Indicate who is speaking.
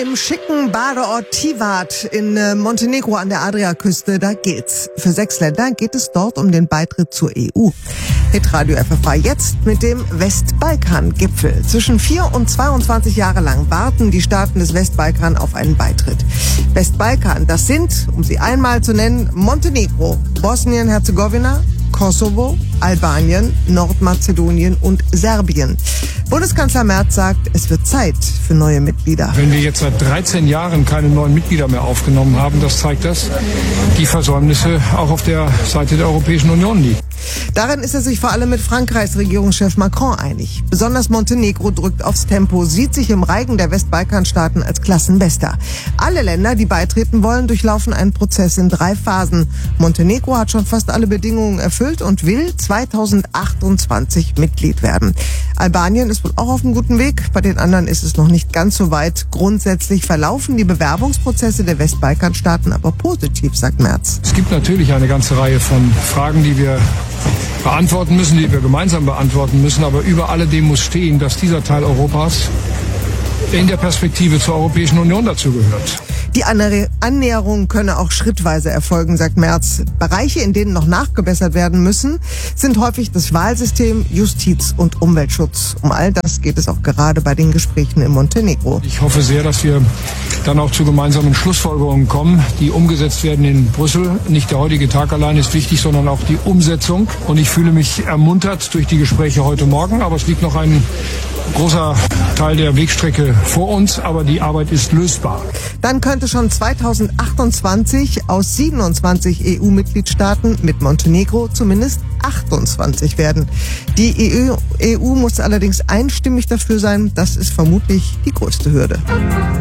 Speaker 1: Im schicken Badeort Tivat in Montenegro an der Adriaküste, da geht's. Für 6 Länder geht es dort um den Beitritt zur EU. Hitradio FFH jetzt mit dem Westbalkan-Gipfel. Zwischen 4 und 22 Jahre lang warten die Staaten des Westbalkan auf einen Beitritt. Westbalkan, das sind, um sie einmal zu nennen, Montenegro, Bosnien-Herzegowina, Kosovo, Albanien, Nordmazedonien und Serbien. Bundeskanzler Merz sagt, es wird Zeit für neue Mitglieder.
Speaker 2: Wenn wir jetzt seit 13 Jahren keine neuen Mitglieder mehr aufgenommen haben, das zeigt, dass die Versäumnisse auch auf der Seite der Europäischen Union liegen.
Speaker 1: Darin ist er sich vor allem mit Frankreichs Regierungschef Macron einig. Besonders Montenegro drückt aufs Tempo, sieht sich im Reigen der Westbalkanstaaten als Klassenbester. Alle Länder, die beitreten wollen, durchlaufen einen Prozess in 3 Phasen. Montenegro hat schon fast alle Bedingungen erfüllt und will 2028 Mitglied werden. Albanien ist wohl auch auf einem guten Weg. Bei den anderen ist es noch nicht ganz so weit. Grundsätzlich verlaufen die Bewerbungsprozesse der Westbalkanstaaten aber positiv, sagt Merz.
Speaker 2: Es gibt natürlich eine ganze Reihe von Fragen, die wir beantworten müssen, die wir gemeinsam beantworten müssen. Aber über alledem muss stehen, dass dieser Teil Europas in der Perspektive zur Europäischen Union dazugehört.
Speaker 1: Die Annäherung könne auch schrittweise erfolgen, sagt Merz. Bereiche, in denen noch nachgebessert werden müssen, sind häufig das Wahlsystem, Justiz und Umweltschutz. Um all das geht es auch gerade bei den Gesprächen in Montenegro.
Speaker 2: Ich hoffe sehr, dass wir dann auch zu gemeinsamen Schlussfolgerungen kommen, die umgesetzt werden in Brüssel. Nicht der heutige Tag allein ist wichtig, sondern auch die Umsetzung. Und ich fühle mich ermuntert durch die Gespräche heute Morgen. Aber es liegt noch ein großer Teil der Wegstrecke vor uns, aber die Arbeit ist lösbar.
Speaker 1: Dann könnte schon 2028 aus 27 EU-Mitgliedstaaten mit Montenegro zumindest 28 werden. Die EU muss allerdings einstimmig dafür sein. Das ist vermutlich die größte Hürde.